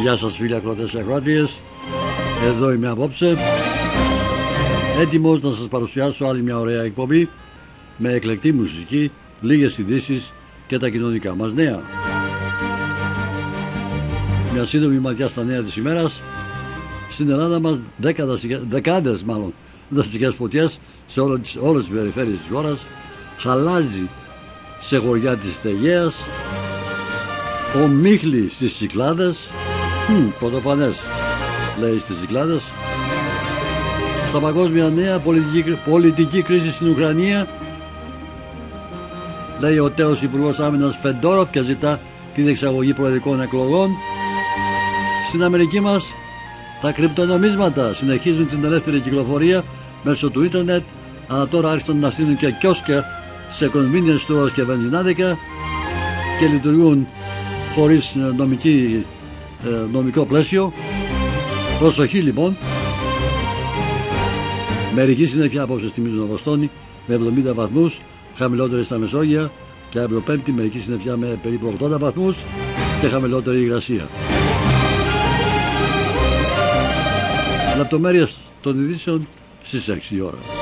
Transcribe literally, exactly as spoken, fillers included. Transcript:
Γεια σας φίλοι ακροατές και ακροάτριες. Εδώ είμαι απόψε, έτοιμος να σας παρουσιάσω άλλη μια ωραία εκπομπή με εκλεκτή μουσική, λίγες ειδήσεις και τα κοινωνικά μας νέα. Μια σύντομη ματιά στα νέα της ημέρας. Στην Ελλάδα μας δεκάδες μάλλον δασικές φωτιές σε όλες, όλες τις περιφέρειες της χώρας. Χαλάζει σε χωριά της Αιγαίας, ομίχλη στις Κυκλάδες, πρωτοφανές λέει στις Κυκλάδες. Στα παγκόσμια νέα, πολιτική, πολιτική κρίση στην Ουκρανία, λέει ο τέος Υπουργός Άμυνας Φεντόροφ και ζητά την εξαγωγή προεδρικών εκλογών. Στην Αμερική μας τα κρυπτονομίσματα συνεχίζουν την ελεύθερη κυκλοφορία μέσω του ίντερνετ, αλλά τώρα άρχισαν να στείλουν και κιόσκια σε convenience stores και βενζινάδικα και λειτουργούν χωρίς νομική, νομικό πλαίσιο. Προσοχή λοιπόν. Μερική συννεφιά απόψε στη Βοστόνη με εβδομήντα βαθμούς, χαμηλότερη στα Μεσόγεια, και αύριο Πέμπτη μερική συννεφιά με περίπου ογδόντα βαθμούς και χαμηλότερη υγρασία. Λεπτομέρειες των ειδήσεων στις έξι η ώρα.